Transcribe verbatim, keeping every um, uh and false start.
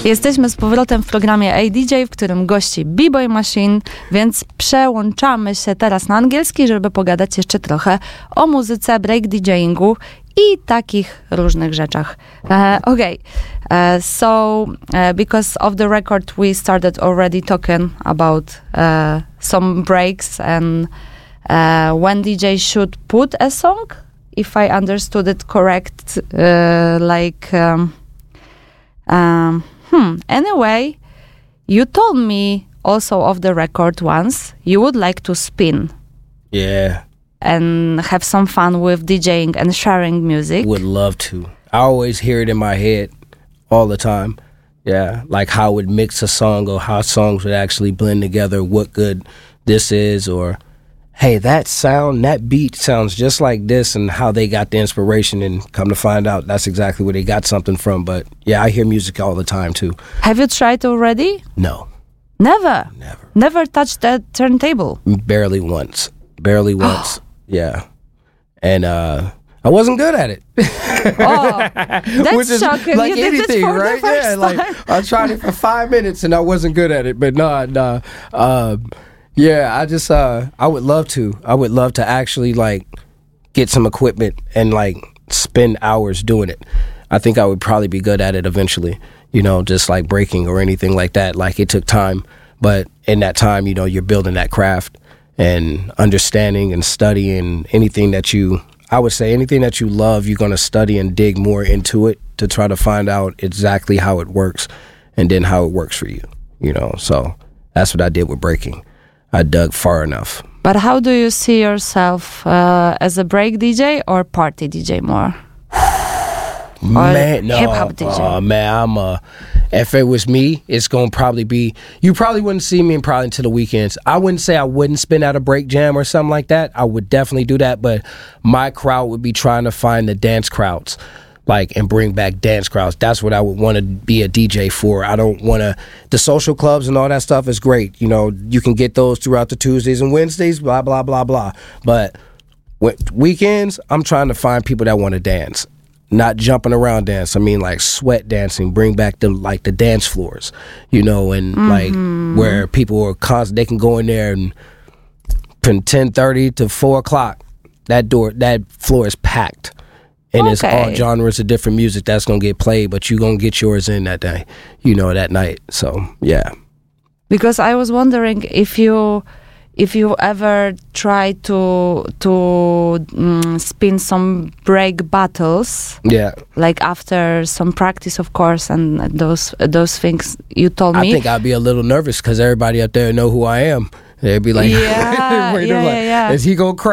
Jesteśmy z powrotem w programie A D J, w którym gości B-Boy Machine, więc przełączamy się teraz na angielski, żeby pogadać jeszcze trochę o muzyce, breakDJingu i takich różnych rzeczach. Uh, okay, uh, so uh, because of the record we started already talking about uh, some breaks and uh, when D J should put a song, if I understood it correct, uh, like... Um, um, Hmm. Anyway, you told me also off the record once you would like to spin. Yeah. And have some fun with DJing and sharing music. Would love to. I always hear it in my head all the time. Yeah. Like how I would mix a song or how songs would actually blend together, what good this is, or hey, that sound, that beat sounds just like this, and how they got the inspiration, and come to find out that's exactly where they got something from. But yeah, I hear music all the time too. Have you tried already? No. Never? Never. Never touched that turntable? Barely once. Barely once. Yeah. And uh, I wasn't good at it. Oh, that's Which is shocking. like you anything, did it for right? The first Yeah, time. like I tried it for five minutes and I wasn't good at it. But no, no. Uh, yeah, I just uh, I would love to. I would love to actually like get some equipment and like spend hours doing it. I think I would probably be good at it eventually. You know, just like breaking or anything like that. Like it took time, but in that time, you know, you're building that craft and understanding and studying anything that you, I would say anything that you love, you're going to study and dig more into it to try to find out exactly how it works and then how it works for you, you know? So that's what I did with breaking. I dug far enough. But how do you see yourself uh, as a break D J or party D J more? Man, no, hip-hop D J? Uh, man, I'm a, if it was me, it's going to probably be, you probably wouldn't see me in probably until the weekends. I wouldn't say I wouldn't spin out a break jam or something like that. I would definitely do that, but my crowd would be trying to find the dance crowds, like, and bring back dance crowds. That's what I would want to be a D J for. I don't want to, the social clubs and all that stuff is great. You know, you can get those throughout the Tuesdays and Wednesdays, blah, blah, blah, blah. But with weekends, I'm trying to find people that want to dance. Not jumping around dance. I mean, like sweat dancing. Bring back the like the dance floors, you know, and mm-hmm. like where people are constant. They can go in there and from ten thirty to four o'clock, that door, that floor is packed, and okay. It's all genres of different music that's gonna get played. But you gonna get yours in that day, you know, that night. So yeah. Because I was wondering if you. If you ever try to to um, spin some break battles, yeah, like after some practice, of course, and those those things you told me. I think I'd be a little nervous because everybody up there know who I am. They'd be like, yeah, yeah, like, yeah, yeah. Is he gonna crash?